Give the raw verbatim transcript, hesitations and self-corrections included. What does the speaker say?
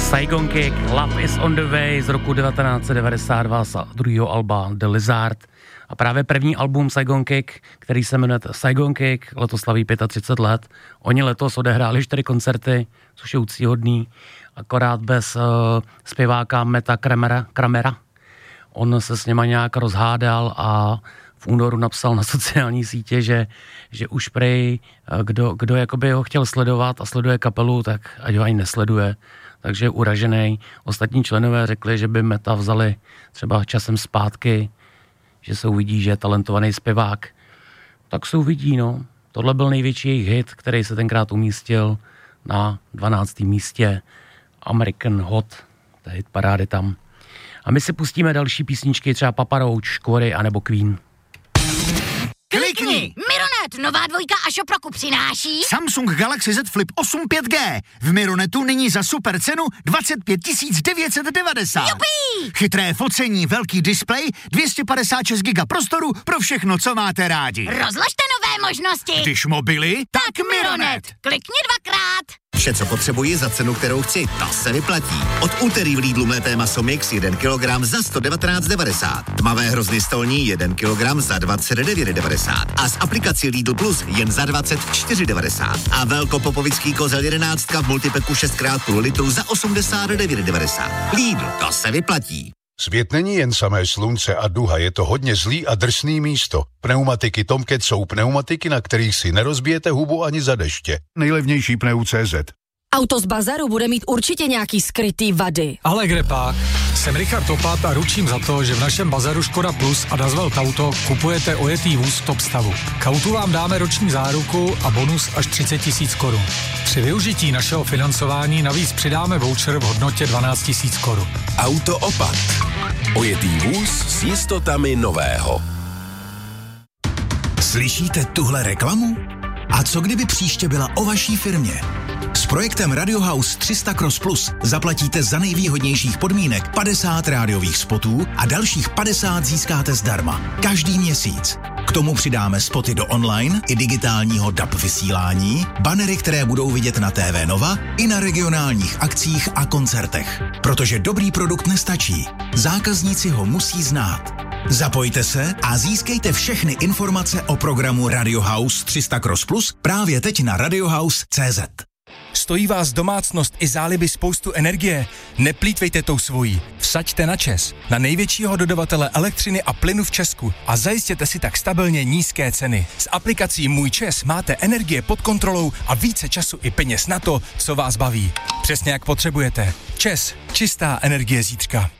Saigon Kick, Love is on the way z roku devatenáct set devadesát dva z druhého alba The Lizard. A právě první album Saigon Kick, který se jmenuje Saigon Kick, letos slaví třicet pět let. Oni letos odehráli čtyři koncerty, což je úctíhodný, akorát bez uh, zpěváka Meta Kramera, Kramera. On se s něma nějak rozhádal a v únoru napsal na sociální sítě, že, že už prej, kdo, kdo jakoby ho chtěl sledovat a sleduje kapelu, tak ať ho ani nesleduje. Takže je uražený. Ostatní členové řekli, že by Meta vzali třeba časem zpátky, že se uvidí, že je talentovaný zpěvák. Tak se uvidí, no. Tohle byl největší jejich hit, který se tenkrát umístil na dvanáctém místě American Hot, to je hit parády tam. A my si pustíme další písničky, třeba Papa Roach, Quarry anebo Queen. Klikni! Mironet, nová dvojka a Šoproku přináší Samsung Galaxy Z Flip osm pět G. V Mironetu nyní za super cenu dvacet pět tisíc devět set devadesát. Jupí! Chytré focení, velký displej, dvě stě padesát šest giga prostoru pro všechno, co máte rádi. Rozložte nové možnosti. Když mobily, tak, tak Mironet. Klikni dvakrát. Vše, co potřebuji za cenu, kterou chci, ta se vyplatí. Od úterý v Lidlu mlété maso mix jeden kilogram za sto devatenáct devadesát. Tmavé hrozny stolní jeden kilogram za dvacet devět devadesát. A z aplikací Lidl Plus jen za dvacet čtyři devadesát. A velkopopovický kozel jedenáctka v multipeku šest krát půl litru za osmdesát devět devadesát. Lidl, to se vyplatí. Svět není jen samé slunce a duha, je to hodně zlý a drsný místo. Pneumatiky Tomcat jsou pneumatiky, na kterých si nerozbijete hubu ani za deště. Nejlevnější pneu tečka cé zet. Auto z bazaru bude mít určitě nějaký skrytý vady. Ale kde pak? Jsem Richard Opat a ručím za to, že v našem bazaru Škoda Plus a Dazwelt Auto kupujete ojetý vůz v top stavu. K autu vám dáme roční záruku a bonus až třicet tisíc korun. Při využití našeho financování navíc přidáme voucher v hodnotě dvanáct tisíc korun. Auto Opat. Ojetý vůz s jistotami nového. Slyšíte tuhle reklamu? A co kdyby příště byla o vaší firmě? S projektem Radio House tři sta Cross Plus zaplatíte za nejvýhodnějších podmínek padesát rádiových spotů a dalších padesát získáte zdarma. Každý měsíc. K tomu přidáme spoty do online i digitálního D A B vysílání, banery, které budou vidět na T V Nova i na regionálních akcích a koncertech. Protože dobrý produkt nestačí. Zákazníci ho musí znát. Zapojte se a získejte všechny informace o programu Radio House tři sta Cross Plus právě teď na radiohouse tečka cé zet. Stojí vás domácnost i záliby spoustu energie? Neplýtvejte tou svojí. Vsaďte na ČEZ, na největšího dodavatele elektřiny a plynu v Česku a zajistěte si tak stabilně nízké ceny. S aplikací Můj ČEZ máte energie pod kontrolou a více času i peněz na to, co vás baví. Přesně jak potřebujete. ČEZ, čistá energie zítřka.